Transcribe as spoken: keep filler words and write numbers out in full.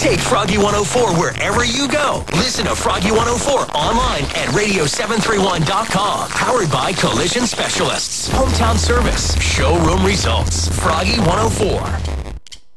Take Froggy one oh four wherever you go. Listen to Froggy one oh four online at radio seven three one dot com. Powered by Collision Specialists. Hometown service. Showroom results. Froggy one oh four.